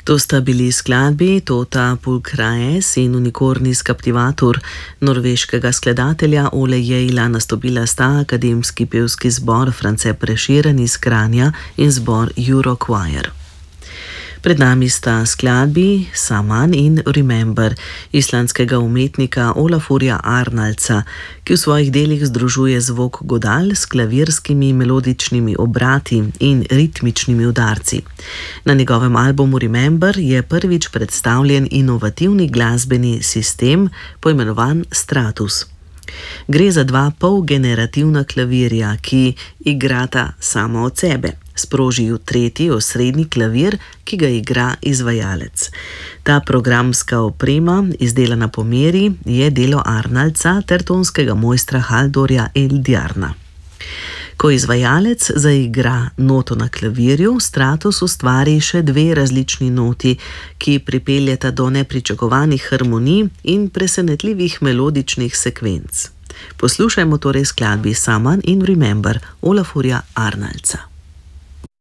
To sta bili skladbi Tota Pulchraes in Unicornis Captivator norveškega skladatelja Ole Jejla. Nastopila sta akademski pevski zbor France Prešeren iz Kranja in zbor Eurochoir. Pred nami sta skladbi Saman in Remember islandskega umetnika Olafurja Arnaldsa, ki v svojih delih združuje zvok godal s klavirskimi melodičnimi obrati in ritmičnimi udarci. Na njegovem albumu Remember je prvič predstavljen inovativni glasbeni sistem, poimenovan Stratus. Gre za dva polgenerativna klavirja, ki igrata samo od sebe. Sproži ju tretji osrednji klavir, ki ga igra izvajalec. Ta programska oprema, izdelana po meri, je delo Arnaldsa ter tonskega mojstra Haldorja Eldjarna. Ko izvajalec zaigra noto na klavirju, Stratus ustvari še dve različni noti, ki pripeljeta do nepričakovanih harmonij in presenetljivih melodičnih sekvenc. Poslušajmo torej skladbi Saman in Remember Olafurja Arnaldsa.